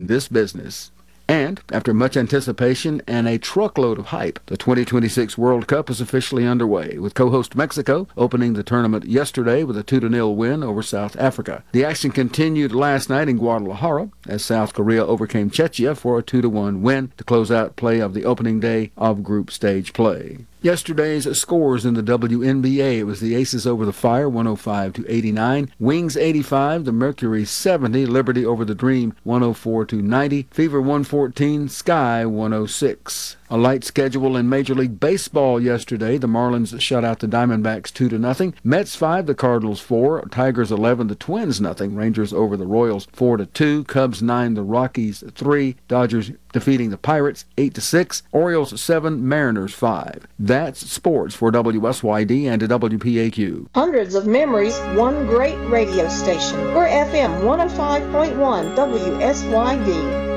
this business. And after much anticipation and a truckload of hype, the 2026 World Cup is officially underway, with co-host Mexico opening the tournament yesterday with a 2-0 win over South Africa. The action continued last night in Guadalajara as South Korea overcame Czechia for a 2-1 win to close out play of the opening day of group stage play. Yesterday's scores in the WNBA, it was the Aces over the Fire, 105-89, Wings 85, the Mercury 70, Liberty over the Dream, 104-90, Fever 114, Sky 106. A light schedule in Major League Baseball yesterday. The Marlins shut out the Diamondbacks 2-0. Mets 5, the Cardinals 4, Tigers 11, the Twins 0. Rangers over the Royals 4-2, Cubs 9, the Rockies 3, Dodgers defeating the Pirates 8-6, Orioles 7, Mariners 5. That's sports for WSYD and WPAQ. Hundreds of memories, one great radio station. We're FM 105.1 WSYD.